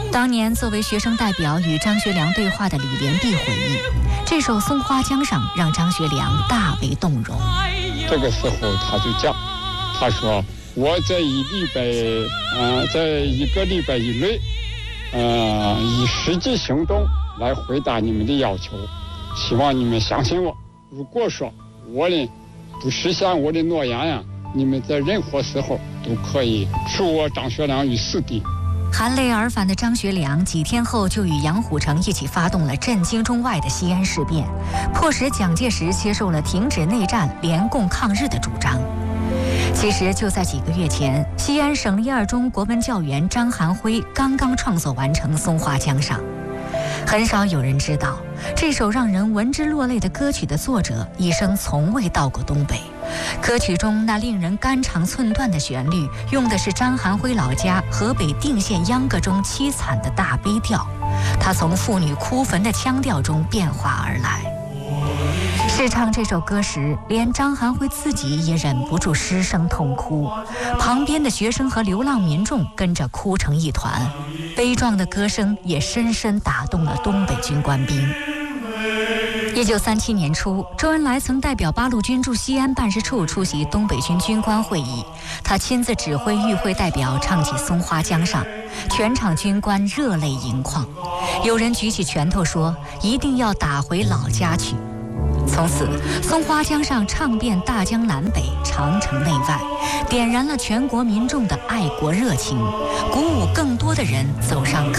当年作为学生代表与张学良对话的李连璧回忆，这首《松花江上》让张学良大为动容。 这个时候他就讲，他说我在在一个礼拜以内，以实际行动来回答你们的要求，希望你们相信我。如果说我呢不实现我的诺言呀，你们在任何时候都可以处我张学良于死地。 含泪而返的张学良几天后就与杨虎城一起发动了震惊中外的西安事变，迫使蒋介石接受了停止内战、联共抗日的主张。其实就在几个月前，西安省立二中国文教员张含辉刚刚创作完成《松花江上》。很少有人知道，这首让人闻之落泪的歌曲的作者一生从未到过东北。歌曲中那令人肝肠寸断的旋律，用的是张含辉老家河北定县秧歌中凄惨的大悲调，它从妇女哭坟的腔调中变化而来。试唱这首歌时，连张含辉自己也忍不住失声痛哭，旁边的学生和流浪民众跟着哭成一团，悲壮的歌声也深深打动了东北军官兵。1937年初，周恩来曾代表八路军驻西安办事处出席东北军军官会议，他亲自指挥与会代表唱起《松花江上》，全场军官热泪盈眶，有人举起拳头说一定要打回老家去。从此，松花江上唱遍大江南北、长城内外，点燃了全国民众的爱国热情，鼓舞更多的人走上